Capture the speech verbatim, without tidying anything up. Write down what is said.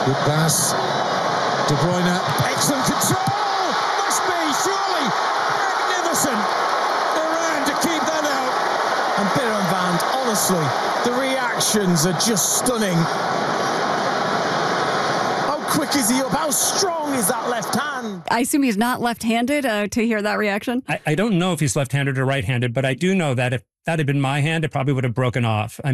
Good pass. De Bruyne. Excellent control. Must be, surely. Magnificent. Varane to keep that out. And Bitter and Van, honestly, the reactions are just stunning. How quick is he up? How strong is that left hand? I assume he's not left-handed uh, to hear that reaction. I, I don't know if he's left-handed or right-handed, but I do know that if that had been my hand, it probably would have broken off. I